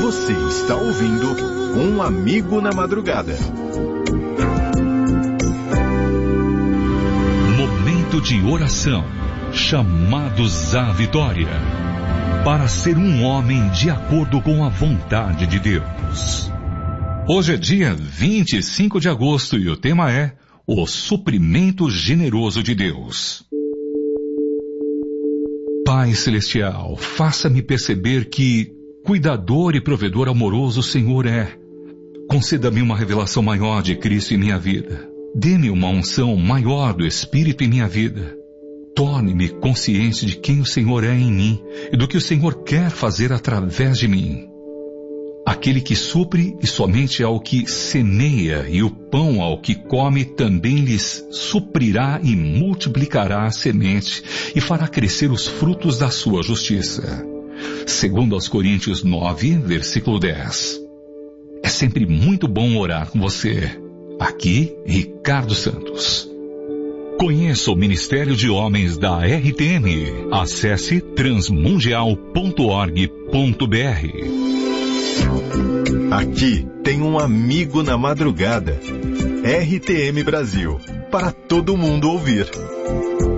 Você está ouvindo Um Amigo na Madrugada. Momento de oração. Chamados à vitória. Para ser um homem de acordo com a vontade de Deus. Hoje é dia 25 de agosto e o tema é o suprimento generoso de Deus. Pai Celestial, faça-me perceber que cuidador e provedor amoroso o Senhor é. Conceda-me uma revelação maior de Cristo em minha vida. Dê-me uma unção maior do Espírito em minha vida. Torne-me consciente de quem o Senhor é em mim e do que o Senhor quer fazer através de mim. Aquele que supre e somente ao que semeia e o pão ao que come também lhes suprirá e multiplicará a semente e fará crescer os frutos da sua justiça. Segundo aos Coríntios 9, versículo 10. É sempre muito bom orar com você. Aqui, Ricardo Santos. Conheça o Ministério de Homens da RTM. Acesse transmundial.org.br. Aqui tem um amigo na madrugada. RTM Brasil, para todo mundo ouvir.